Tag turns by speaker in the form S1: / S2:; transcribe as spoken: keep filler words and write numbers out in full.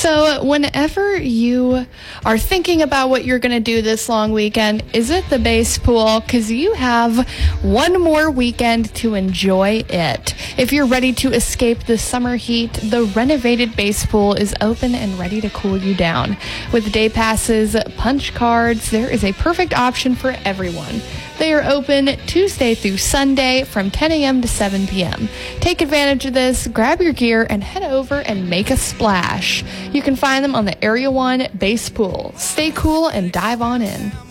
S1: So whenever you are thinking about what you're going to do this long weekend, is it the base pool? Because you have one more weekend to enjoy it. If you're ready to escape the summer heat, the renovated base pool is open and ready to cool you down. With day passes, punch cards, there is a perfect option for everyone. They are open Tuesday through Sunday from ten a.m. to seven p.m. Take advantage of this, grab your gear, and head over and make a splash. You can find them on the Area one Base Pool. Stay cool and dive on in.